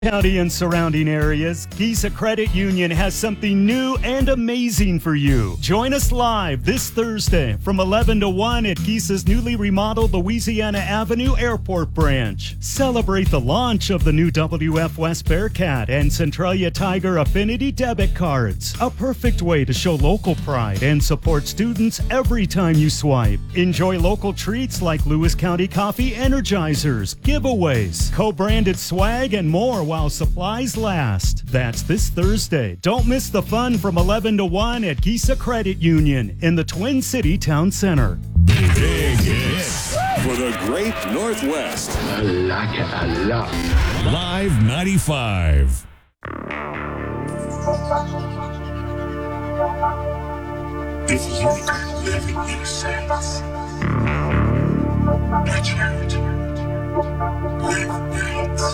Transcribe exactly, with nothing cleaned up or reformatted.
County and surrounding areas, Giza Credit Union has something new and amazing for you. Join us live this Thursday from eleven to one at Giza's newly remodeled Louisiana Avenue Airport branch. Celebrate the launch of the new W F West Bearcat and Centralia Tiger Affinity debit cards. A perfect way to show local pride and support students every time you swipe. Enjoy local treats like Lewis County Coffee Energizers, giveaways, co-branded swag, and more while supplies last. That's this Thursday. Don't miss the fun from eleven to one at Giza Credit Union in the Twin City Town Center. Big hits for the Great Northwest. I like it a lot. Live ninety-five. If you could live in your sense, I challenge you. Live